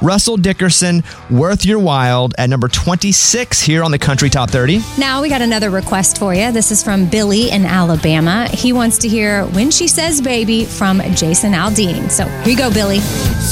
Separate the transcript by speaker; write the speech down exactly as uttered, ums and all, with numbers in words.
Speaker 1: Russell Dickerson, Worth Your While at number twenty-six here on the Country Top thirty.
Speaker 2: Now we got another request for you. This is from Billy in Alabama. He wants to hear When She Says Baby from Jason Aldean. So here you go, Billy.